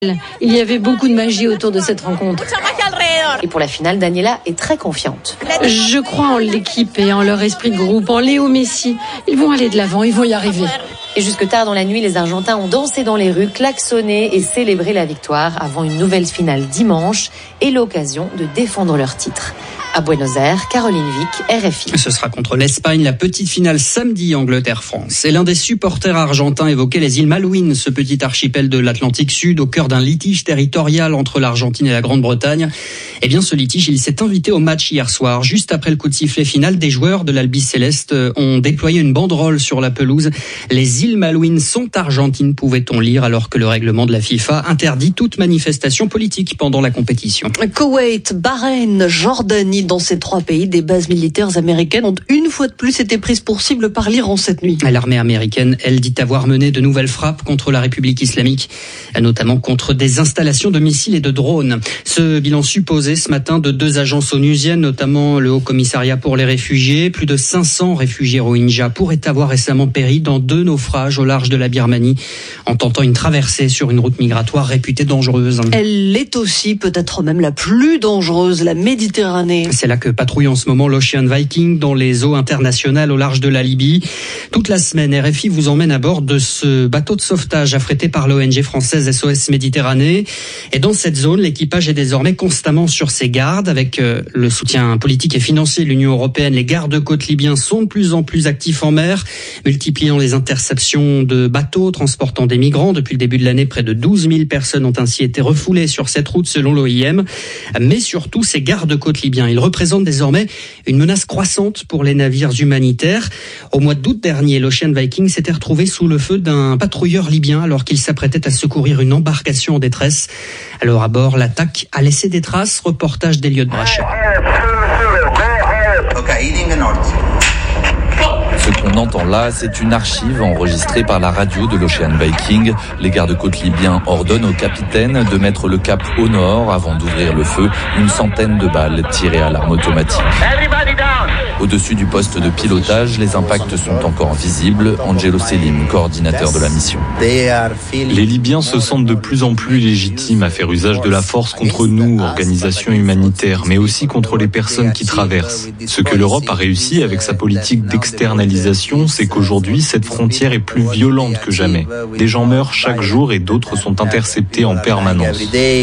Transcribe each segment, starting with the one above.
Il y avait beaucoup de magie autour de cette rencontre. Et pour la finale, Daniela est très confiante. Je crois en l'équipe et en leur esprit de groupe, en Léo Messi. Ils vont aller de l'avant, ils vont y arriver. Et jusque tard dans la nuit, les Argentins ont dansé dans les rues, klaxonné et célébré la victoire avant une nouvelle finale dimanche et l'occasion de défendre leur titre. À Buenos Aires, Caroline Vic, RFI. Ce sera contre l'Espagne, la petite finale samedi, Angleterre-France. Et l'un des supporters argentins évoquait les îles Malouines, ce petit archipel de l'Atlantique Sud, au cœur d'un litige territorial entre l'Argentine et la Grande-Bretagne. Eh bien, ce litige, il s'est invité au match hier soir. Juste après le coup de sifflet final, des joueurs de l'Albi Céleste ont déployé une banderole sur la pelouse. Les îles Malouines sont argentines, pouvait-on lire, alors que le règlement de la FIFA interdit toute manifestation politique pendant la compétition. Koweït, Bahreïn, Jordanie, dans ces trois pays, des bases militaires américaines ont une fois de plus été prises pour cible par l'Iran cette nuit. L'armée américaine, elle, dit avoir mené de nouvelles frappes contre la République islamique, notamment contre des installations de missiles et de drones. Ce bilan supposé ce matin de 2 agences onusiennes, notamment le Haut Commissariat pour les réfugiés. Plus de 500 réfugiés Rohingyas pourraient avoir récemment péri dans 2 naufrages au large de la Birmanie en tentant une traversée sur une route migratoire réputée dangereuse. Elle est aussi peut-être même la plus dangereuse, la Méditerranée. C'est là que patrouille en ce moment l'Ocean Viking dans les eaux internationales au large de la Libye. Toute la semaine, RFI vous emmène à bord de ce bateau de sauvetage affrété par l'ONG française SOS Méditerranée. Et dans cette zone, l'équipage est désormais constamment sur ses gardes. Avec le soutien politique et financier de l'Union européenne, les gardes-côtes libyens sont de plus en plus actifs en mer, multipliant les interceptions de bateaux transportant des migrants. Depuis le début de l'année, près de 12 000 personnes ont ainsi été refoulées sur cette route selon l'OIM. Mais surtout, ces gardes-côtes libyens, ils représentent désormais une menace croissante pour les navires humanitaires. Au mois d'août dernier, l'Ocean Viking s'était retrouvé sous le feu d'un patrouilleur libyen alors qu'il s'apprêtait à secourir une embarcation en détresse. Alors à bord, l'attaque a laissé des traces. Reportage d'Eliott Brachet. Ce qu'on entend là, c'est une archive enregistrée par la radio de l'Ocean Viking. Les gardes-côtes libyens ordonnent au capitaine de mettre le cap au nord avant d'ouvrir le feu. Une centaine de balles tirées à l'arme automatique. Au-dessus du poste de pilotage, les impacts sont encore visibles. Angelo Selim, coordinateur de la mission. Les Libyens se sentent de plus en plus légitimes à faire usage de la force contre nous, organisations humanitaires, mais aussi contre les personnes qui traversent. Ce que l'Europe a réussi avec sa politique d'externalisation, c'est qu'aujourd'hui, cette frontière est plus violente que jamais. Des gens meurent chaque jour et d'autres sont interceptés en permanence.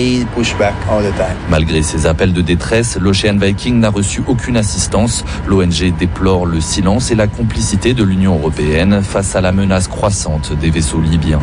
Malgré ces appels de détresse, l'Ocean Viking n'a reçu aucune assistance. L'ONG déplore le silence et la complicité de l'Union européenne face à la menace croissante des vaisseaux libyens.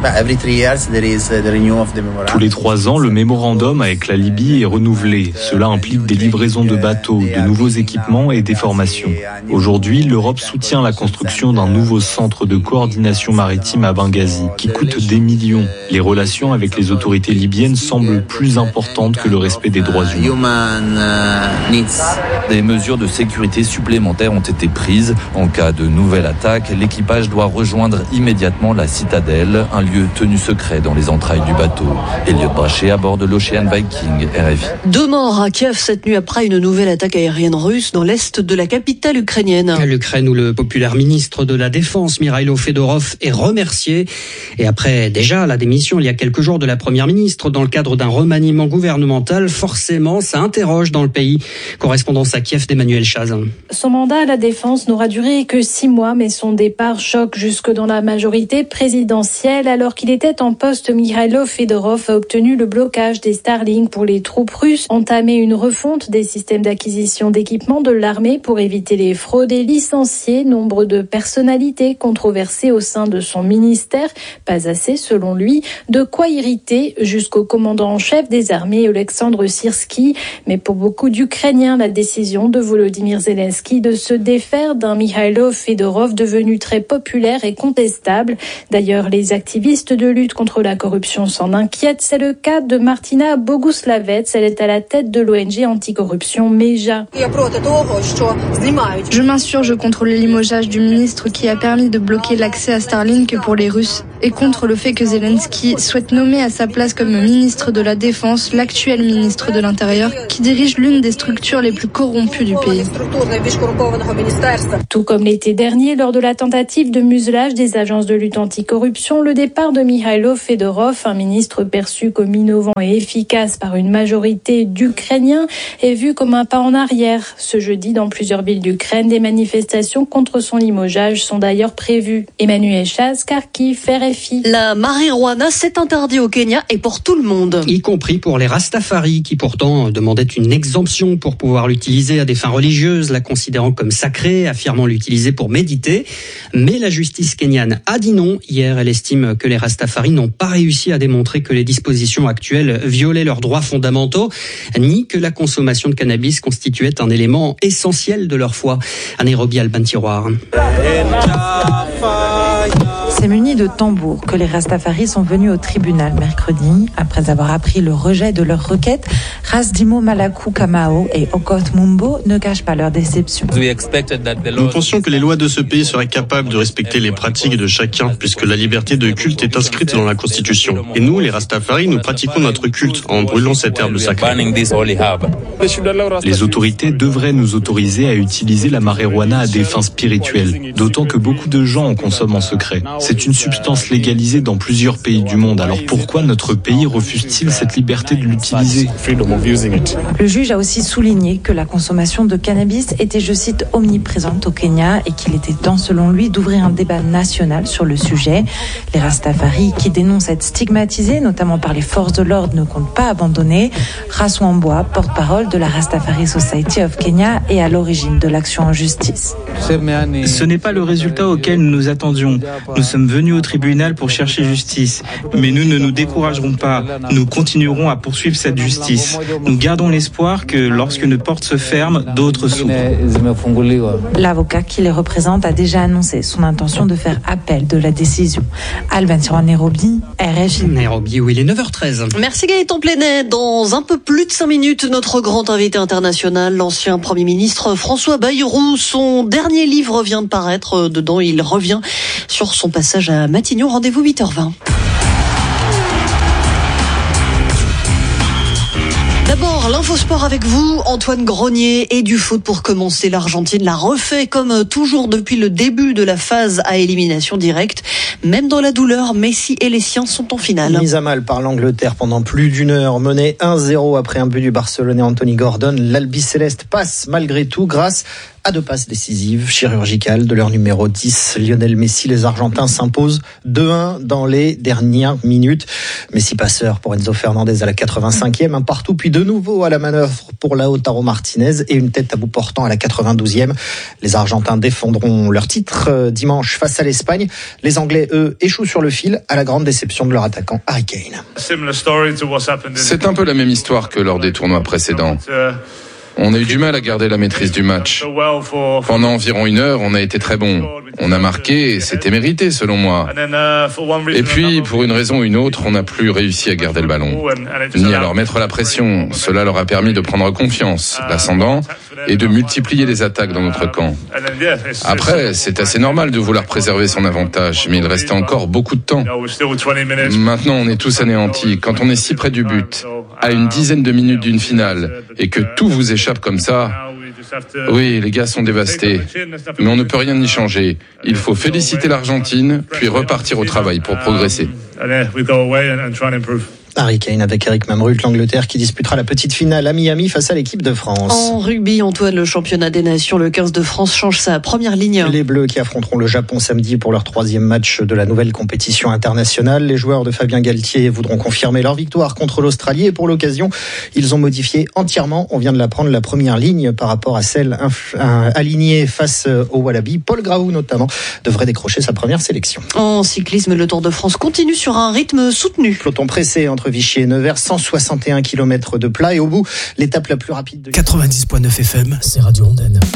Tous les 3 ans, le mémorandum avec la Libye est renouvelé. Cela implique des livraisons de bateaux, de nouveaux équipements et des formations. Aujourd'hui, l'Europe soutient la construction d'un nouveau centre de coordination maritime à Benghazi, qui coûte des millions. Les relations avec les autorités libyennes semblent plus importantes que le respect des droits humains. Des mesures de sécurité supplémentaires ont été prises. En cas de nouvelle attaque, l'équipage doit rejoindre immédiatement la citadelle, un lieu tenu secret dans les entrailles du bateau. Eliott Brachet à bord de l'Ocean Viking, RFI. 2 morts à Kiev cette nuit après une nouvelle attaque aérienne russe dans l'est de la capitale ukrainienne. L'Ukraine où le populaire ministre de la Défense, Mikhailo Fedorov, est remercié. Et après déjà la démission il y a quelques jours de la première ministre dans le cadre d'un remaniement gouvernemental, forcément ça interroge dans le pays. Correspondance à Kiev d'Emmanuel Chazin. Son mandat à la Défense n'aura duré que 6 mois, mais son départ choque jusque dans la majorité présidentielle. Alors qu'il était en poste, Mikhailo Fedorov a obtenu le blocage des Starlink pour les troupes russes, entamé une refonte des systèmes d'acquisition d'équipements de l'armée pour éviter les fraudes et licencier nombre de personnalités controversées au sein de son ministère. Pas assez, selon lui, de quoi irriter jusqu'au commandant en chef des armées, Oleksandr Syrski. Mais pour beaucoup d'Ukrainiens, la décision de Volodymyr Zelensky de se défaire d'un Mikhailo Fedorov devenu très populaire et contestable. D'ailleurs, les activistes de lutte contre la corruption s'en inquiètent. C'est le cas de Martina Boguslavets. Elle est à la tête de l'ONG anticorruption MEJA. Je m'insurge contre le limogeage du ministre qui a permis de bloquer l'accès à Starlink pour les Russes et contre le fait que Zelensky souhaite nommer à sa place comme ministre de la Défense l'actuel ministre de l'Intérieur qui dirige l'une des structures les plus corrompues corrompus du pays. Tout comme l'été dernier, lors de la tentative de muselage des agences de lutte anticorruption, le départ de Mikhailo Fedorov, un ministre perçu comme innovant et efficace par une majorité d'Ukrainiens, est vu comme un pas en arrière. Ce jeudi, dans plusieurs villes d'Ukraine, des manifestations contre son limogeage sont d'ailleurs prévues. Emmanuel Chaz, Kharkiv, RFI. La marijuana, c'est interdit au Kenya et pour tout le monde. Y compris pour les Rastafari, qui pourtant demandaient une exemption pour pouvoir l'utiliser à des fins religieuses, la considérant comme sacrée, affirmant l'utiliser pour méditer. Mais la justice kenyane a dit non. Hier, elle estime que les Rastafari n'ont pas réussi à démontrer que les dispositions actuelles violaient leurs droits fondamentaux, ni que la consommation de cannabis constituait un élément essentiel de leur foi. À Nairobi, Alban Tiroir. C'est muni de tambours que les Rastafari sont venus au tribunal mercredi. Après avoir appris le rejet de leur requête, Rasdimo Malaku Kamao et Okoth Mumbo ne cachent pas leur déception. Nous pensions que les lois de ce pays seraient capables de respecter les pratiques de chacun, puisque la liberté de culte est inscrite dans la Constitution. Et nous, les Rastafari, nous pratiquons notre culte en brûlant cette herbe sacrée. Les autorités devraient nous autoriser à utiliser la marijuana à des fins spirituelles, d'autant que beaucoup de gens en consomment en secret. C'est une substance légalisée dans plusieurs pays du monde, alors pourquoi notre pays refuse-t-il cette liberté de l'utiliser ? Le juge a aussi souligné que la consommation de cannabis était, je cite, omniprésente au Kenya et qu'il était temps, selon lui, d'ouvrir un débat national sur le sujet. Les Rastafari, qui dénoncent être stigmatisés, notamment par les forces de l'ordre, ne comptent pas abandonner. Raswamboa, porte-parole de la Rastafari Society of Kenya, est à l'origine de l'action en justice. Ce n'est pas le résultat auquel nous nous attendions. Nous sommes venus au tribunal pour chercher justice. Mais nous ne nous découragerons pas. Nous continuerons à poursuivre cette justice. Nous gardons l'espoir que lorsque nos portes se ferment, d'autres s'ouvrent. L'avocat qui les représente a déjà annoncé son intention de faire appel de la décision. Alban Tiroir, Nairobi, RFI. Nairobi, où il est 9h13. Merci Gaëtan Plenet. Dans un peu plus de 5 minutes, notre grand invité international, l'ancien Premier ministre François Bayrou. Son dernier livre vient de paraître. Dedans, il revient sur son passage à Matignon. Rendez-vous 8h20. D'abord, l'infosport avec vous, Antoine Grenier, et du foot pour commencer. L'Argentine l'a refait comme toujours depuis le début de la phase à élimination directe. Même dans la douleur, Messi et les siens sont en finale. Mise à mal par l'Angleterre pendant plus d'une heure, menée 1-0 après un but du Barcelonais Anthony Gordon. L'Albiceleste passe malgré tout grâce à 2 passes décisives chirurgicales de leur numéro 10, Lionel Messi. Les Argentins s'imposent 2-1 dans les dernières minutes. Messi passeur pour Enzo Fernandez à la 85e, un partout, puis de nouveau à la manœuvre pour Lautaro Martinez et une tête à bout portant à la 92e. Les Argentins défendront leur titre dimanche face à l'Espagne. Les Anglais, eux, échouent sur le fil à la grande déception de leur attaquant Harry Kane. C'est un peu la même histoire que lors des tournois précédents. On a eu du mal à garder la maîtrise du match. Pendant environ 1 heure, on a été très bon. On a marqué et c'était mérité selon moi. Et puis, pour une raison ou une autre, on n'a plus réussi à garder le ballon, ni à leur mettre la pression. Cela leur a permis de prendre confiance, l'ascendant, et de multiplier les attaques dans notre camp. Après, c'est assez normal de vouloir préserver son avantage, mais il restait encore beaucoup de temps. Maintenant, on est tous anéantis. Quand on est si près du but, à une dizaine de minutes d'une finale, et que tout vous échappe comme ça, oui, les gars sont dévastés. Mais on ne peut rien y changer. Il faut féliciter l'Argentine, puis repartir au travail pour progresser. Harry Kane avec Eric Mamrut, l'Angleterre qui disputera la petite finale à Miami face à l'équipe de France. En rugby, Antoine, le championnat des nations, le 15 de France change sa première ligne. Les Bleus qui affronteront le Japon samedi pour leur 3e match de la nouvelle compétition internationale. Les joueurs de Fabien Galtier voudront confirmer leur victoire contre l'Australie et pour l'occasion, ils ont modifié entièrement, on vient de l'apprendre, la première ligne par rapport à celle alignée face aux Wallabies. Paul Graou notamment devrait décrocher sa première sélection. En cyclisme, le Tour de France continue sur un rythme soutenu. Peloton pressé entre Vichy et Nevers, 161 km de plat et au bout, l'étape la plus rapide de 90.9 FM, c'est Radio Andenne.